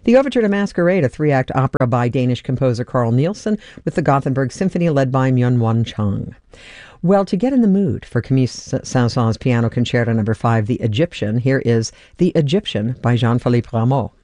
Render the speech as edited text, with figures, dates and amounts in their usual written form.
The Overture to Masquerade, a three-act opera by Danish composer Carl Nielsen with the Gothenburg Symphony led by Myung-Whun Chung. Well, to get in the mood for Camille Saint-Saëns' Piano Concerto No. 5, The Egyptian, here is The Egyptian by Jean-Philippe Rameau.